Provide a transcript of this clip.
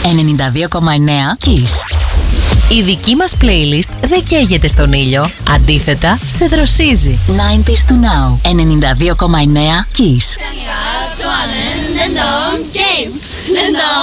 92,9 Kiss. Η δική μας playlist δεν καίγεται στον ήλιο. Αντίθετα, σε δροσίζει. 90s to now. 92,9 Kiss.